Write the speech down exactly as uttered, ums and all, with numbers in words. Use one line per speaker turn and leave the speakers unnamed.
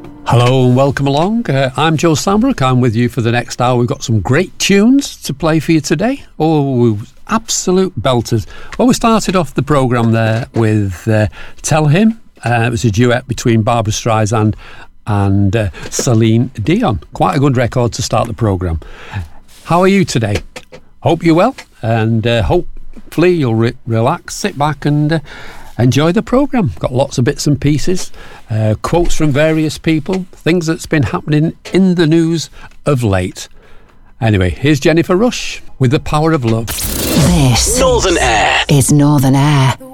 Hello and welcome along. Uh, I'm Joe Sambrook. I'm with you for the next hour. We've got some great tunes to play for you today. Oh, absolute belters. Well, we started off the programme there with uh, Tell Him. Uh, it was a duet between Barbra Streisand and uh, Celine Dion. Quite a good record to start the programme. How are you today? Hope you're well, and uh, hopefully you'll re- relax, sit back and uh, enjoy the programme. Got lots of bits and pieces, uh, quotes from various people, things that's been happening in the news of late. Anyway, here's Jennifer Rush with The Power of Love.
This
Northern Air
is Northern Air.